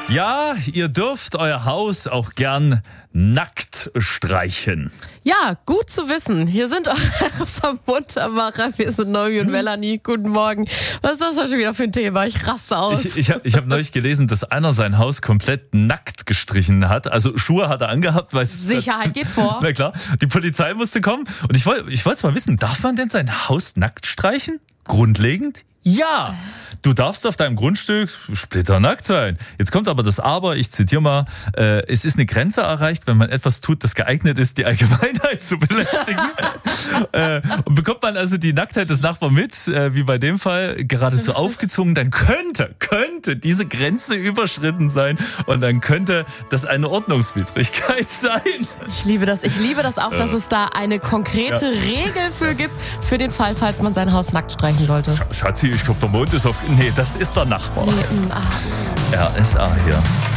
Ja, ihr dürft euer Haus auch gern nackt streichen. Ja, gut zu wissen. Hier sind eure Muntermacher. Wir sind Naomi und Melanie. Guten Morgen. Was ist das schon wieder für ein Thema? Ich raste aus. Ich hab neulich gelesen, dass einer sein Haus komplett nackt gestrichen hat. Also Schuhe hat er angehabt. Weil Sicherheit geht vor. Na klar, die Polizei musste kommen. Und ich wollte es mal wissen, darf man denn sein Haus nackt streichen? Grundlegend? Ja, du darfst auf deinem Grundstück splitternackt sein. Jetzt kommt aber das Aber, ich zitiere mal, es ist eine Grenze erreicht, wenn man etwas tut, das geeignet ist, die Allgemeinheit zu belästigen. Und bekommt man also die Nacktheit des Nachbarn mit, wie bei dem Fall, geradezu aufgezwungen, dann könnte diese Grenze überschritten sein und dann könnte das eine Ordnungswidrigkeit sein. Ich liebe das auch, dass es da eine konkrete Regel für gibt, für den Fall, falls man sein Haus nackt streichen sollte. Schatzi, ich glaube, der Mond ist auf... Nee, das ist der Nachbar. Nee, RSA hier.